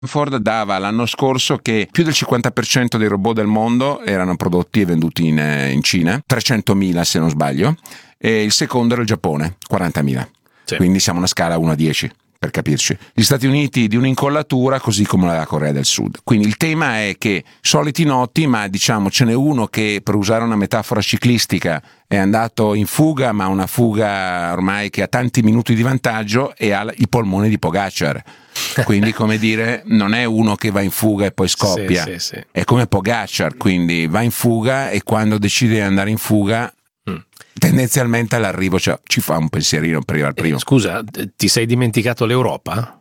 Ford dava l'anno scorso che più del 50% dei robot del mondo erano prodotti e venduti in Cina, 300.000 se non sbaglio, e il secondo era il Giappone, 40.000. Sì. Quindi siamo una scala 1 a 10. Per capirci, gli Stati Uniti di un'incollatura, così come la Corea del Sud. Quindi il tema è che soliti noti, ma diciamo ce n'è uno che, per usare una metafora ciclistica, è andato in fuga, ma una fuga ormai che ha tanti minuti di vantaggio e ha i polmoni di Pogacar. Quindi, come dire, non è uno che va in fuga e poi scoppia, sì. È come Pogacar, quindi va in fuga e quando decide di andare in fuga tendenzialmente all'arrivo ci fa un pensierino per arrivare prima. Scusa, ti sei dimenticato l'Europa?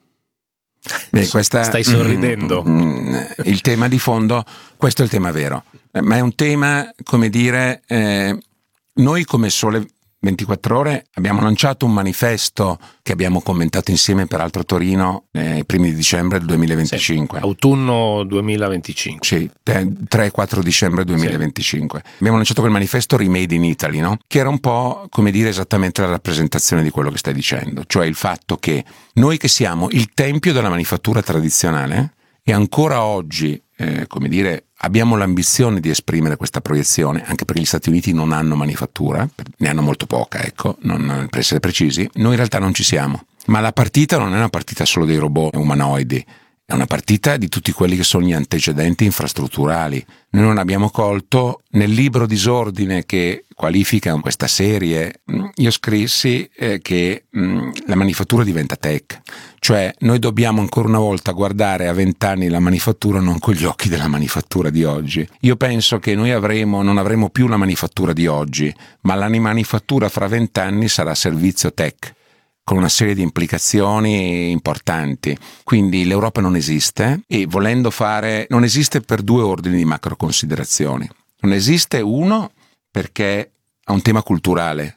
Stai sorridendo. Il tema di fondo, questo è il tema vero, ma è un tema, come dire, noi come Sole 24 Ore abbiamo lanciato un manifesto che abbiamo commentato insieme, peraltro a Torino, i primi di dicembre del 2025. Sì, autunno 2025. Sì, 3-4 dicembre 2025. Sì. Abbiamo lanciato quel manifesto Remade in Italy, no? Che era un po', come dire, esattamente la rappresentazione di quello che stai dicendo, cioè il fatto che noi che siamo il tempio della manifattura tradizionale e ancora oggi, come dire, abbiamo l'ambizione di esprimere questa proiezione, anche perché gli Stati Uniti non hanno manifattura, ne hanno molto poca, ecco, per essere precisi. Noi in realtà non ci siamo, ma la partita non è una partita solo dei robot umanoidi, è una partita di tutti quelli che sono gli antecedenti infrastrutturali. Noi non abbiamo colto nel libro disordine che qualifica questa serie, io scrissi che la manifattura diventa tech, cioè noi dobbiamo ancora una volta guardare a 20 anni la manifattura non con gli occhi della manifattura di oggi. Io penso che noi non avremo più la manifattura di oggi, ma la manifattura fra 20 anni sarà servizio tech, con una serie di implicazioni importanti. Quindi l'Europa non esiste, e volendo fare, non esiste per due ordini di macro considerazioni. Non esiste, uno, perché ha un tema culturale: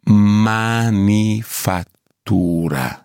manifattura.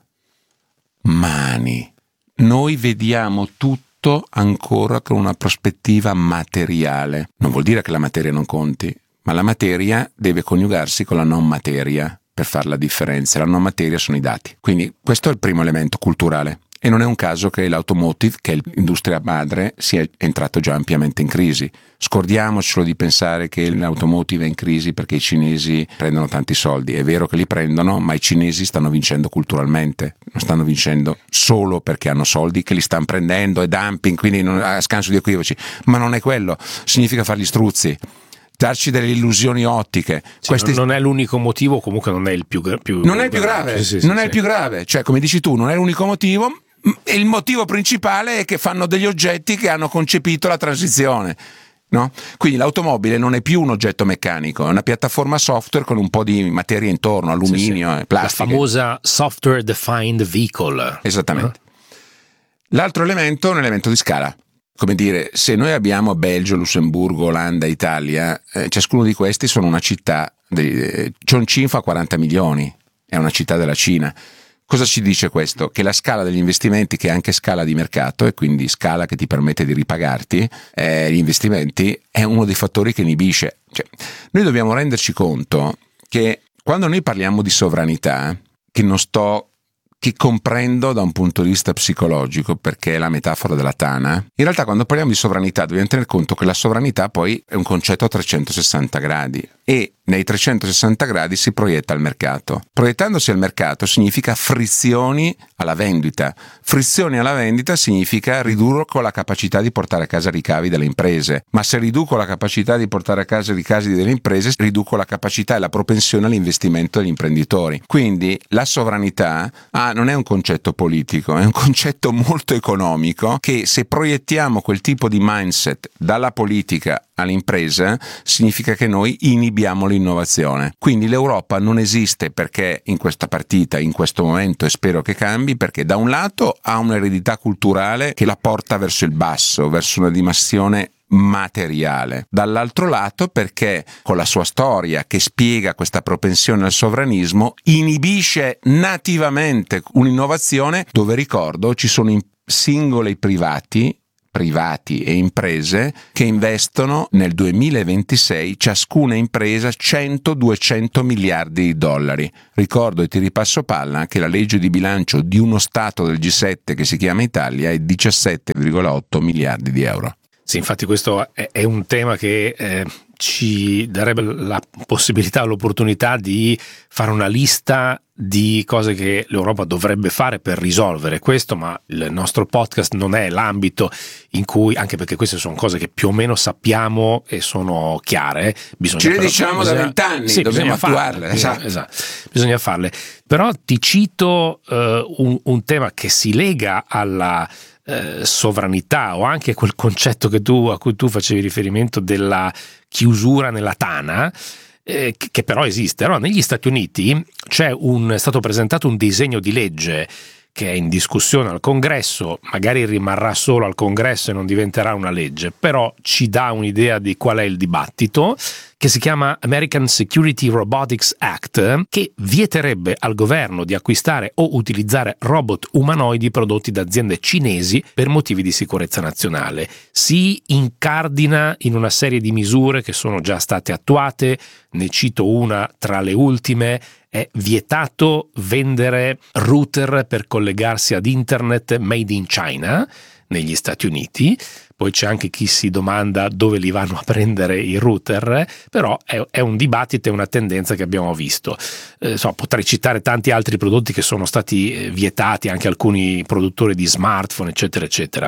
Noi vediamo tutto ancora con una prospettiva materiale. Non vuol dire che la materia non conti, ma la materia deve coniugarsi con la non materia per fare la differenza. La non materia sono i dati. Quindi questo è il primo elemento culturale. E non è un caso che l'automotive, che è l'industria madre, sia entrato già ampiamente in crisi. Scordiamocelo di pensare che l'automotive è in crisi perché i cinesi prendono tanti soldi. È vero che li prendono, ma i cinesi stanno vincendo culturalmente, non stanno vincendo solo perché hanno soldi che li stanno prendendo, è dumping, quindi a scanso di equivoci. Ma non è quello, significa fare gli struzzi, darci delle illusioni ottiche. Sì, non è l'unico motivo, comunque non è il più grave. Non è il più grave, non è il più grave. Cioè, come dici tu, non è l'unico motivo. E il motivo principale è che fanno degli oggetti che hanno concepito la transizione, no? Quindi l'automobile non è più un oggetto meccanico, è una piattaforma software con un po' di materia intorno, alluminio e plastica. La famosa software defined vehicle. Esattamente. L'altro elemento è un elemento di scala. Come dire, se noi abbiamo Belgio, Lussemburgo, Olanda, Italia, ciascuno di questi sono una città. Chongqing fa 40 milioni, è una città della Cina. Cosa ci dice questo? Che la scala degli investimenti, che è anche scala di mercato e quindi scala che ti permette di ripagarti gli investimenti, è uno dei fattori che inibisce. Cioè, noi dobbiamo renderci conto che quando noi parliamo di sovranità, che comprendo da un punto di vista psicologico, perché è la metafora della tana, in realtà quando parliamo di sovranità dobbiamo tener conto che la sovranità poi è un concetto a 360 gradi e nei 360 gradi si proietta al mercato. Proiettandosi al mercato significa frizioni alla vendita. Frizioni alla vendita significa ridurre con la capacità di portare a casa ricavi delle imprese, ma se riduco la capacità di portare a casa ricavi delle imprese, riduco la capacità e la propensione all'investimento degli imprenditori. Quindi la sovranità non è un concetto politico, è un concetto molto economico che, se proiettiamo quel tipo di mindset dalla politica all'impresa, significa che noi inibiamo l'innovazione. Quindi l'Europa non esiste perché in questa partita, in questo momento, e spero che cambi, perché da un lato ha un'eredità culturale che la porta verso il basso, verso una dimensione materiale, dall'altro lato perché con la sua storia che spiega questa propensione al sovranismo inibisce nativamente un'innovazione dove, ricordo, ci sono singoli privati privati e imprese che investono nel 2026 ciascuna impresa 100-200 miliardi di dollari. Ricordo e ti ripasso palla che la legge di bilancio di uno Stato del G7 che si chiama Italia è 17,8 miliardi di euro. Sì, infatti questo è un tema che ci darebbe la possibilità, l'opportunità di fare una lista di cose che l'Europa dovrebbe fare per risolvere questo, ma il nostro podcast non è l'ambito in cui, anche perché queste sono cose che più o meno sappiamo e sono chiare, ce le diciamo da 20 anni, sì, dobbiamo attuarle. Esatto, bisogna farle. Però ti cito un tema che si lega alla sovranità, o anche quel concetto a cui tu facevi riferimento della chiusura nella tana, che però esiste. Allora, negli Stati Uniti è stato presentato un disegno di legge che è in discussione al Congresso, magari rimarrà solo al Congresso e non diventerà una legge, però ci dà un'idea di qual è il dibattito, che si chiama American Security Robotics Act, che vieterebbe al governo di acquistare o utilizzare robot umanoidi prodotti da aziende cinesi per motivi di sicurezza nazionale. Si incardina in una serie di misure che sono già state attuate, ne cito una tra le ultime. È vietato vendere router per collegarsi ad internet made in China negli Stati Uniti. Poi c'è anche chi si domanda dove li vanno a prendere i router, però è un dibattito e una tendenza che abbiamo visto. Potrei citare tanti altri prodotti che sono stati vietati, anche alcuni produttori di smartphone, eccetera, eccetera.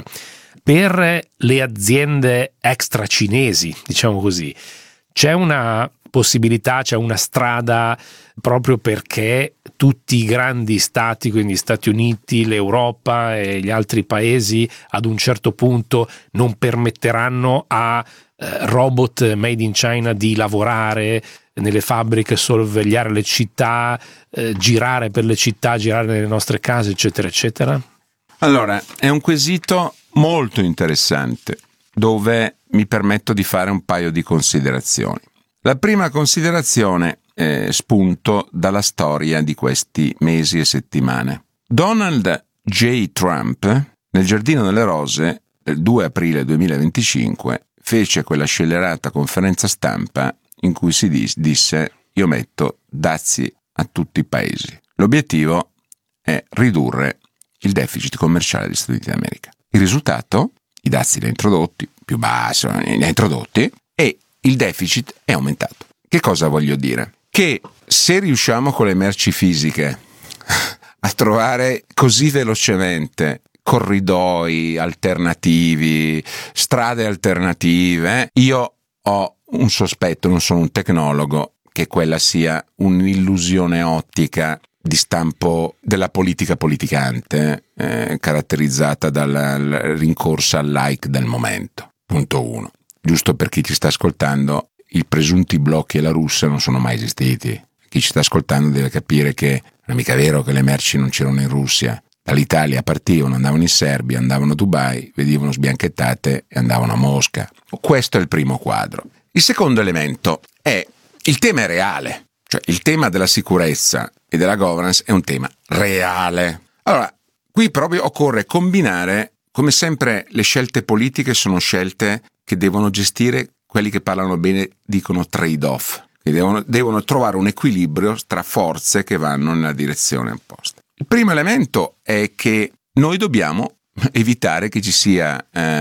Per le aziende extra cinesi, diciamo così, c'è una possibilità, c'è una strada, proprio perché tutti i grandi stati, quindi Stati Uniti, l'Europa e gli altri paesi, ad un certo punto non permetteranno a robot made in China di lavorare nelle fabbriche, sorvegliare le città, girare per le città, girare nelle nostre case, eccetera, eccetera? Allora, è un quesito molto interessante, dove mi permetto di fare un paio di considerazioni. La prima considerazione è spunto dalla storia di questi mesi e settimane. Donald J. Trump, nel Giardino delle Rose, il 2 aprile 2025, fece quella scellerata conferenza stampa in cui si disse: io metto dazi a tutti i paesi. L'obiettivo è ridurre il deficit commerciale degli Stati Uniti d'America. Il risultato? I dazi li ha introdotti, più basso, li ha introdotti, e il deficit è aumentato. Che cosa voglio dire? Che se riusciamo con le merci fisiche a trovare così velocemente corridoi alternativi, strade alternative, io ho un sospetto, non sono un tecnologo, che quella sia un'illusione ottica di stampo della politica politicante, caratterizzata dalla rincorsa al like del momento. Punto 1. Giusto per chi ci sta ascoltando, i presunti blocchi alla russa non sono mai esistiti. Chi ci sta ascoltando deve capire che non è mica vero che le merci non c'erano in Russia. Dall'Italia partivano, andavano in Serbia, andavano a Dubai, venivano sbianchettate e andavano a Mosca. Questo è il primo quadro. Il secondo elemento è: il tema è reale, cioè il tema della sicurezza e della governance è un tema reale. Allora, qui proprio occorre combinare, come sempre le scelte politiche sono scelte che devono gestire, quelli che parlano bene dicono trade-off, che devono trovare un equilibrio tra forze che vanno nella direzione opposta. Il primo elemento è che noi dobbiamo evitare che ci sia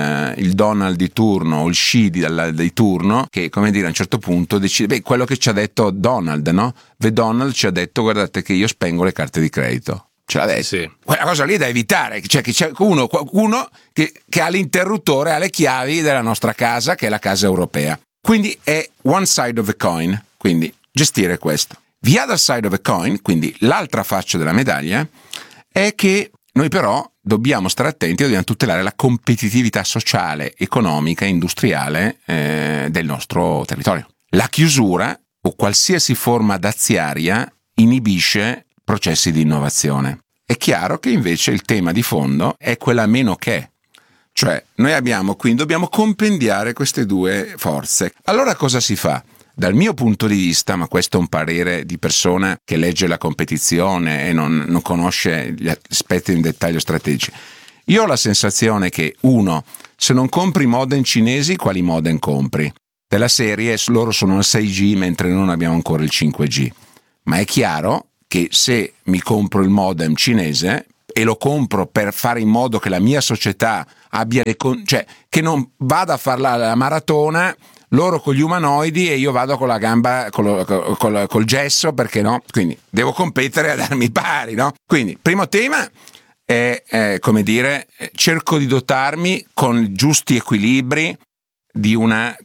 il Donald di turno o il Xi di turno che, come dire, a un certo punto decide, quello che ci ha detto Donald, no? The Donald ci ha detto: guardate che io spengo le carte di credito. Ce l'ha detto. Sì. Quella cosa lì è da evitare, cioè che c'è qualcuno che ha l'interruttore, ha le chiavi della nostra casa, che è la casa europea. Quindi è one side of the coin, quindi gestire questo. The other side of the coin, quindi l'altra faccia della medaglia, è che noi però dobbiamo stare attenti, dobbiamo tutelare la competitività sociale, economica e industriale del nostro territorio. La chiusura o qualsiasi forma daziaria inibisce processi di innovazione. È chiaro che invece il tema di fondo è quella meno che, cioè noi dobbiamo compendiare queste due forze. Allora cosa si fa? Dal mio punto di vista, ma questo è un parere di persona che legge la competizione e non conosce gli aspetti in dettaglio strategici, Io ho la sensazione che, uno, se non compri modem cinesi, quali modem compri? Della serie, loro sono al 6G mentre non abbiamo ancora il 5G. Ma è chiaro che se mi compro il modem cinese e lo compro per fare in modo che la mia società abbia cioè che non vada a fare la maratona loro con gli umanoidi e io vado con la gamba col gesso, perché no? Quindi devo competere a darmi pari, no? Quindi primo tema è come dire, cerco di dotarmi con giusti equilibri di una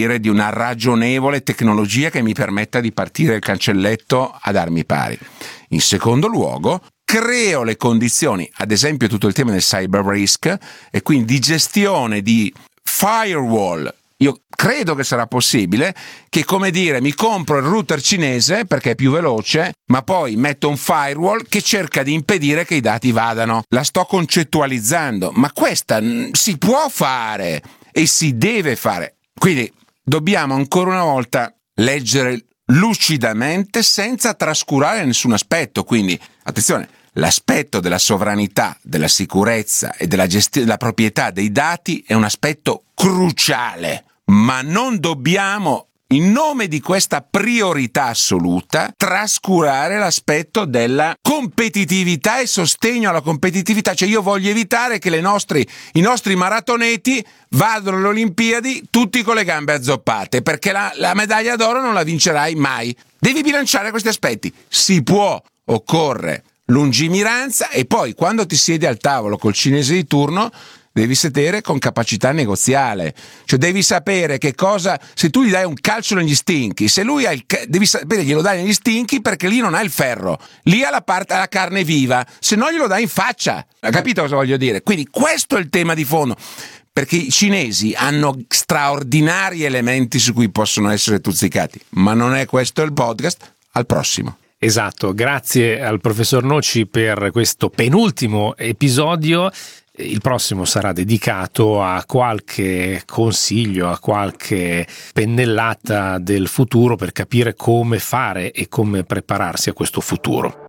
ragionevole tecnologia che mi permetta di partire il cancelletto a darmi pari. In secondo luogo, creo le condizioni, ad esempio tutto il tema del cyber risk e quindi di gestione di firewall. Io credo che sarà possibile che, come dire, mi compro il router cinese perché è più veloce, ma poi metto un firewall che cerca di impedire che i dati vadano. La sto concettualizzando, ma questa si può fare e si deve fare. Quindi dobbiamo ancora una volta leggere lucidamente senza trascurare nessun aspetto. Quindi, attenzione, l'aspetto della sovranità, della sicurezza e della gestione della proprietà dei dati è un aspetto cruciale, ma non dobbiamo, in nome di questa priorità assoluta, trascurare l'aspetto della competitività e sostegno alla competitività. Cioè io voglio evitare che i nostri maratoneti vadano alle Olimpiadi tutti con le gambe azzoppate, perché la medaglia d'oro non la vincerai mai. Devi bilanciare questi aspetti. Si può, occorre lungimiranza, e poi quando ti siedi al tavolo col cinese di turno devi sedere con capacità negoziale, cioè devi sapere che cosa, se tu gli dai un calcio negli stinchi, se lui ha devi sapere glielo dai negli stinchi perché lì non ha il ferro, lì ha la carne viva, se no glielo dai in faccia. Ha capito cosa voglio dire? Quindi questo è il tema di fondo, perché i cinesi hanno straordinari elementi su cui possono essere tuzzicati, ma non è questo il podcast. Al prossimo. Esatto, grazie al professor Noci per questo penultimo episodio. Il prossimo sarà dedicato a qualche consiglio, a qualche pennellata del futuro per capire come fare e come prepararsi a questo futuro.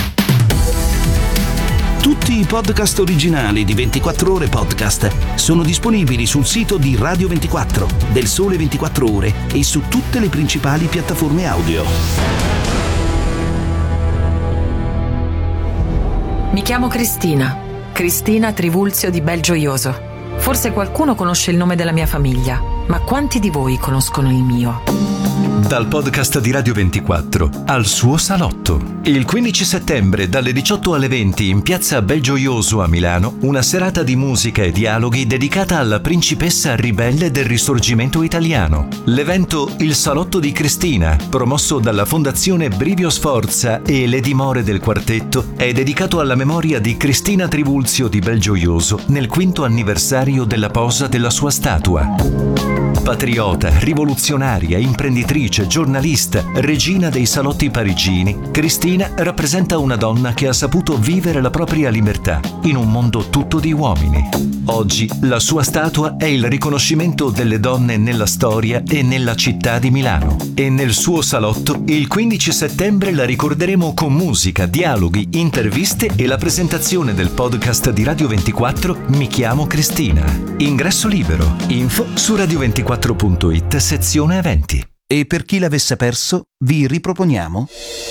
Tutti i podcast originali di 24 Ore Podcast sono disponibili sul sito di Radio 24, del Sole 24 Ore e su tutte le principali piattaforme audio. Mi chiamo Cristina Trivulzio di Belgioioso. Forse qualcuno conosce il nome della mia famiglia, ma quanti di voi conoscono il mio? Dal podcast di Radio 24 al suo salotto. Il 15 settembre dalle 18 alle 20 in piazza Belgioioso a Milano, una serata di musica e dialoghi dedicata alla principessa ribelle del risorgimento italiano. L'evento Il Salotto di Cristina, promosso dalla Fondazione Brivio Sforza e le dimore del quartetto, è dedicato alla memoria di Cristina Trivulzio di Belgioioso nel 5° anniversario della posa della sua statua. Patriota, rivoluzionaria, imprenditrice, giornalista, regina dei salotti parigini, Cristina rappresenta una donna che ha saputo vivere la propria libertà in un mondo tutto di uomini. Oggi la sua statua è il riconoscimento delle donne nella storia e nella città di Milano. E nel suo salotto, il 15 settembre la ricorderemo con musica, dialoghi, interviste e la presentazione del podcast di Radio 24 Mi chiamo Cristina. Ingresso libero. Info su radio24.it sezione eventi. E per chi l'avesse perso, vi riproponiamo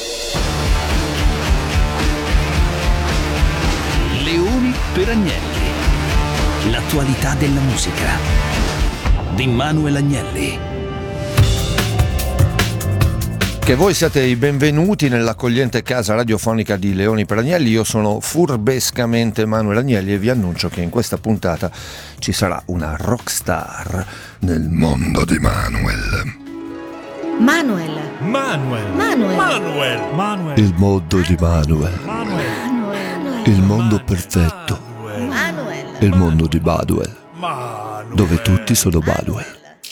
Leoni per Agnelli. L'attualità della musica di Manuel Agnelli. Che voi siate i benvenuti nell'accogliente casa radiofonica di Leoni per Agnelli. Io sono furbescamente Manuel Agnelli e vi annuncio che in questa puntata ci sarà una rockstar nel mondo di Manuel. Il mondo di Manuel. Il mondo perfetto. Il mondo di Baduel. Dove tutti sono Baduel.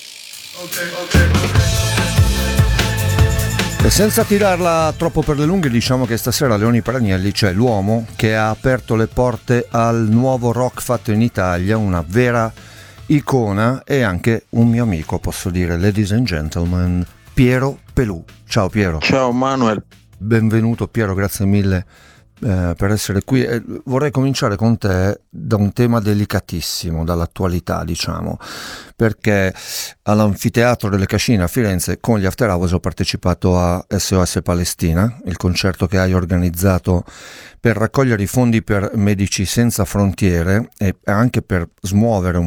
E senza tirarla troppo per le lunghe, diciamo che stasera a Leoni per Agnelli c'è l'uomo che ha aperto le porte al nuovo rock fatto in Italia, una vera icona e anche un mio amico, posso dire, ladies and gentlemen, Piero Pelù. Ciao Piero. Ciao Manuel. Benvenuto Piero, grazie mille per essere qui. Vorrei cominciare con te da un tema delicatissimo, dall'attualità, diciamo, perché all'Anfiteatro delle Cascine a Firenze con gli After Hours ho partecipato a SOS Palestina, il concerto che hai organizzato per raccogliere i fondi per Medici Senza Frontiere e anche per smuovere un